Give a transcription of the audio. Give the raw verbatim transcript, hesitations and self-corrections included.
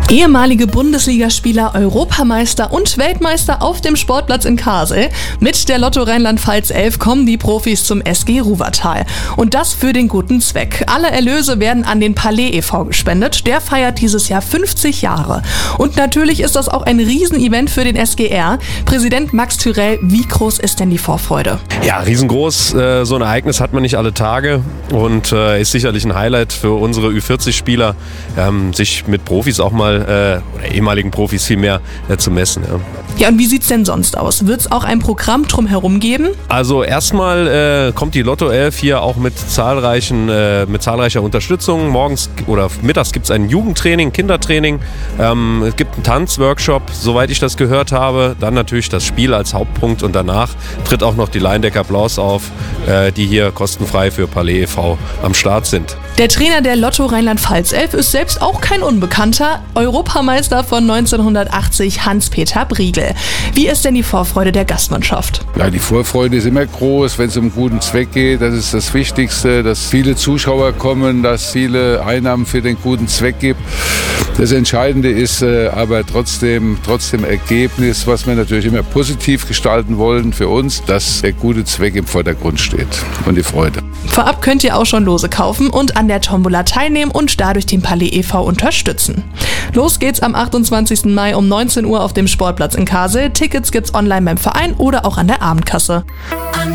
Ehemalige Bundesligaspieler, Europameister und Weltmeister auf dem Sportplatz in Karsel. Mit der Lotto Rheinland-Pfalz elf kommen die Profis zum S G Ruwertal. Und das für den guten Zweck. Alle Erlöse werden an den Palais e V gespendet. Der feiert dieses Jahr fünfzig Jahre. Und natürlich ist das auch ein Riesenevent für den S G R. Präsident Max Thürell, wie groß ist denn die Vorfreude? Ja, riesengroß. Äh, so ein Ereignis hat man nicht alle Tage und äh, ist sicherlich ein Highlight für unsere Ü vierzig Spieler, ähm, sich mit Profis auch mal, äh, oder ehemaligen Profis vielmehr, äh, zu messen. Ja. Ja, und wie sieht's denn sonst aus? Wird es auch ein Programm drumherum geben? Also erstmal äh, kommt die Lotto elf hier auch mit zahlreichen, äh, mit zahlreicher Unterstützung. Morgens oder mittags gibt es ein Jugendtraining, Kindertraining. Ähm, es gibt einen Tanzworkshop, soweit ich das gehört habe. Dann natürlich das Spiel als Hauptpunkt und danach tritt auch noch die Leindecker Blaus auf, äh, die hier kostenfrei für Palais e V am Start sind. Der Trainer der Lotto Rheinland-Pfalz elf ist selbst auch kein Unbekannter, Europameister von neunzehnhundertachtzig, Hans-Peter Briegel. Wie ist denn die Vorfreude der Gastmannschaft? Ja, die Vorfreude ist immer groß, wenn es um einen guten Zweck geht. Das ist das Wichtigste, dass viele Zuschauer kommen, dass viele Einnahmen für den guten Zweck gibt. Das Entscheidende ist äh, aber trotzdem, trotzdem Ergebnis, was wir natürlich immer positiv gestalten wollen für uns, dass der gute Zweck im Vordergrund steht und die Freude. Vorab könnt ihr auch schon Lose kaufen und an der Tombola teilnehmen und dadurch den Palais e V unterstützen. Los geht's am achtundzwanzigsten Mai um neunzehn Uhr auf dem Sportplatz in Karsel. Tickets gibt's online beim Verein oder auch an der Abendkasse.